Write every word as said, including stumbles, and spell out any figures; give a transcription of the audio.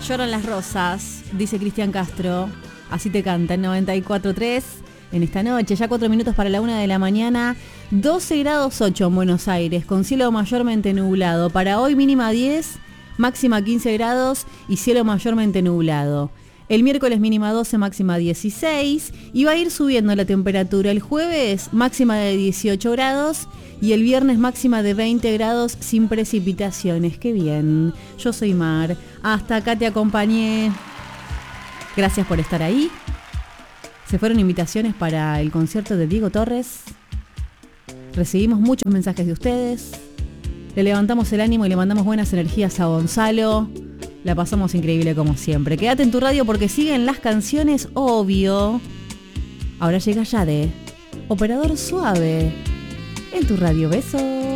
Lloran las rosas, dice Cristian Castro. Así te canta en noventa y cuatro tres. En esta noche, ya cuatro minutos para la una de la mañana. doce grados ocho en Buenos Aires, con cielo mayormente nublado. Para hoy mínima diez, máxima quince grados y cielo mayormente nublado. El miércoles mínima doce, máxima dieciséis. Y va a ir subiendo la temperatura. El jueves máxima de dieciocho grados. Y el viernes máxima de veinte grados sin precipitaciones. ¡Qué bien! Yo soy Mar. Hasta acá te acompañé. Gracias por estar ahí. Se fueron invitaciones para el concierto de Diego Torres. Recibimos muchos mensajes de ustedes. Le levantamos el ánimo y le mandamos buenas energías a Gonzalo. La pasamos increíble como siempre. Quédate en tu radio porque siguen las canciones, obvio. Ahora llega Yade, Operador Suave, en tu radio. Besos.